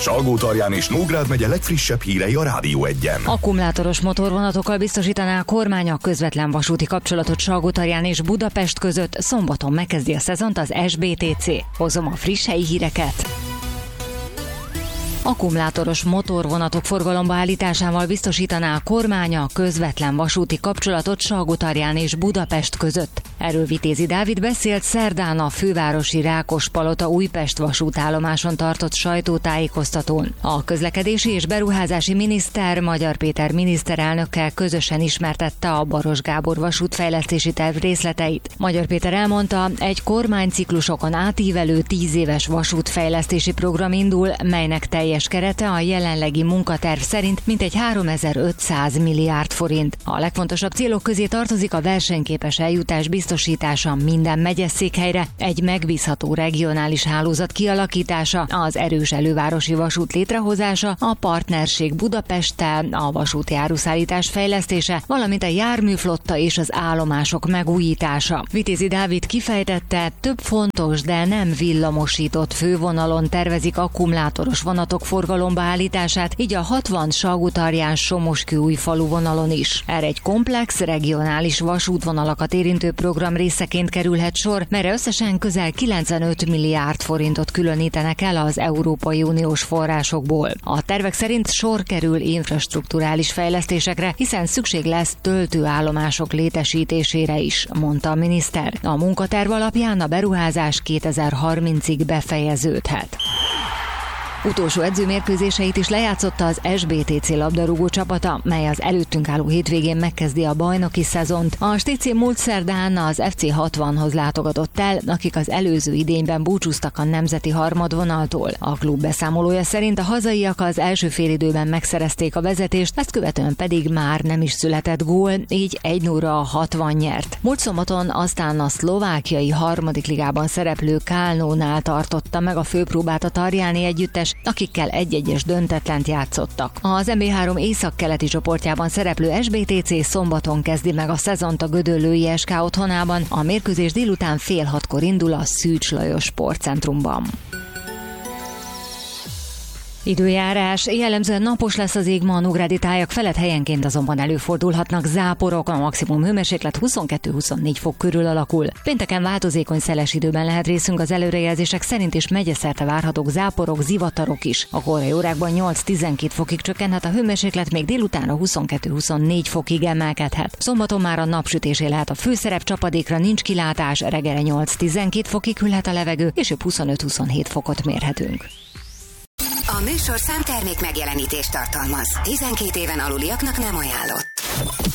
Salgótarján és Nógrád megye legfrissebb hírei a Rádió Egyen. Akkumulátoros motorvonatokkal biztosítaná a kormány a közvetlen vasúti kapcsolatot Salgótarján és Budapest között. Szombaton megkezdi a szezont az SBTC. Hozom a friss helyi híreket. Akkumulátoros motorvonatok forgalomba állításával biztosítaná a kormány a közvetlen vasúti kapcsolatot Salgótarján és Budapest között. Erről Vitézi Dávid beszélt szerdán a fővárosi Rákospalota Újpest vasútállomáson tartott sajtótájékoztatón. A közlekedési és beruházási miniszter Magyar Péter miniszterelnökkel közösen ismertette a Baross Gábor vasútfejlesztési terv részleteit. Magyar Péter elmondta, egy kormányciklusokon átívelő 10 éves vasútfejlesztési program indul, melynek teljes kerete a jelenlegi munkaterv szerint mintegy 3500 milliárd forint. A legfontosabb célok közé tartozik a versenyképes eljutás biztosítása minden megyeszékhelyre, egy megbízható regionális hálózat kialakítása, az erős elővárosi vasút létrehozása, a partnerség Budapesttel, a vasúti áruszállítás fejlesztése, valamint a járműflotta és az állomások megújítása. Vitézi Dávid kifejtette, több fontos, de nem villamosított fővonalon tervezik akkumulátoros vonatok forgalomba állítását, így a 60 Salgótarján-Somoskő-Újfalu vonalon is. Erre egy komplex, regionális vasútvonalakat érintő program részeként kerülhet sor, melyre összesen közel 95 milliárd forintot különítenek el az Európai Uniós forrásokból. A tervek szerint sor kerül infrastrukturális fejlesztésekre, hiszen szükség lesz töltőállomások létesítésére is, mondta a miniszter. A munkaterv alapján a beruházás 2030-ig befejeződhet. Utolsó edzőmérkőzéseit is lejátszotta az SBTC labdarúgó csapata, mely az előttünk álló hétvégén megkezdi a bajnoki szezont. A STC múlt szerdán az FC 60-hoz látogatott el, akik az előző idényben búcsúztak a nemzeti harmadvonaltól. A klub beszámolója szerint a hazaiak az első félidőben megszerezték a vezetést, ezt követően pedig már nem is született gól, így 1-0-ra a 60 nyert. Múlt szombaton aztán a szlovákiai harmadik ligában szereplő Kálnónál tartotta meg a főpróbát a Tarjáni együttes, akikkel 1-1-es döntetlent játszottak. Az MB3 északkeleti csoportjában szereplő SBTC szombaton kezdi meg a szezont a gödöllői SK otthonában. A mérkőzés délután 5:30 indul a Szűcs Lajos Sportcentrumban. Időjárás. Jellemzően napos lesz az ég ma a nógrádi tájak felett, helyenként azonban előfordulhatnak záporok, a maximum hőmérséklet 22-24 fok körül alakul. Pénteken változékony szeles időben lehet részünk, az előrejelzések szerint is megyeszerte várhatók záporok, zivatarok is. A korai órákban 8-12 fokig csökkenhet a hőmérséklet, még délutánra 22-24 fokig emelkedhet. Szombaton már a napsütésé lehet a főszerep, csapadékra nincs kilátás, reggelre 8-12 fokig hűlhet a levegő, és 25-27 fokot mérhetünk. A műsorszám termék megjelenítést tartalmaz. 12 éven aluliaknak nem ajánlott.